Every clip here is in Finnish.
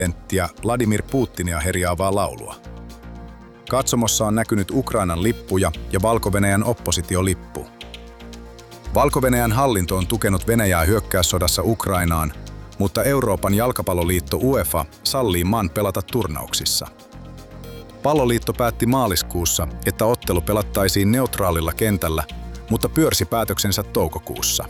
presidenttiä Vladimir Putinia herjaavaa laulua. Katsomossa on näkynyt Ukrainan lippuja ja Valko-Venäjän oppositiolippu. Valko-Venäjän hallinto on tukenut Venäjää hyökkäyssodassa Ukrainaan, mutta Euroopan jalkapalloliitto UEFA sallii maan pelata turnauksissa. Palloliitto päätti maaliskuussa, että ottelu pelattaisiin neutraalilla kentällä, mutta pyörsi päätöksensä toukokuussa.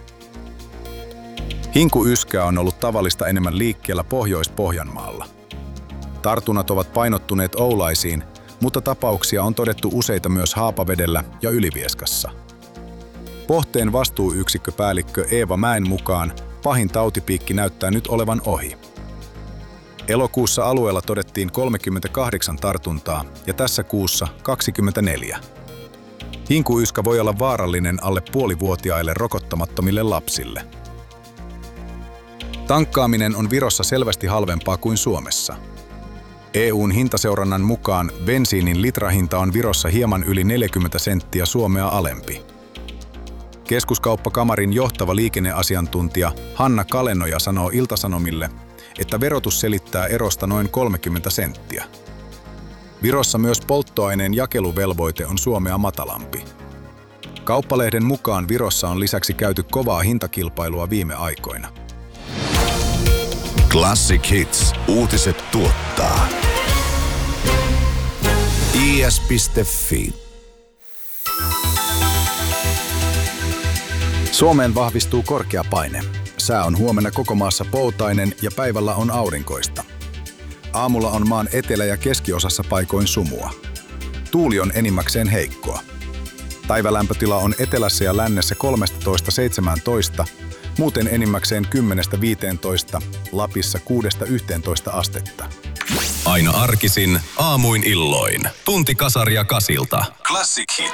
Hinkuyskää on ollut tavallista enemmän liikkeellä Pohjois-Pohjanmaalla. Tartunnat ovat painottuneet Oulaisiin, mutta tapauksia on todettu useita myös Haapavedellä ja Ylivieskassa. Pohteen vastuuyksikköpäällikkö Eeva Mäen mukaan pahin tautipiikki näyttää nyt olevan ohi. Elokuussa alueella todettiin 38 tartuntaa ja tässä kuussa 24. Hinkuyskä voi olla vaarallinen alle puolivuotiaille rokottamattomille lapsille. Tankkaaminen on Virossa selvästi halvempaa kuin Suomessa. EU:n hintaseurannan mukaan bensiinin litrahinta on Virossa hieman yli 40 senttiä Suomea alempi. Keskuskauppakamarin johtava liikenneasiantuntija Hanna Kalenoja sanoo Ilta-Sanomille, että verotus selittää erosta noin 30 senttiä. Virossa myös polttoaineen jakeluvelvoite on Suomea matalampi. Kauppalehden mukaan Virossa on lisäksi käyty kovaa hintakilpailua viime aikoina. Classic Hits. Uutiset tuottaa. is.fi. Suomeen vahvistuu korkea paine. Sää on huomenna koko maassa poutainen ja päivällä on aurinkoista. Aamulla on maan etelä- ja keskiosassa paikoin sumua. Tuuli on enimmäkseen heikkoa. Päivälämpötila on etelässä ja lännessä 13–17, muuten enimmäkseen 10–15, Lapissa 6–11 astetta. Aina arkisin, aamuin illoin. Tunti kasaria Kasilta. Classic Hits.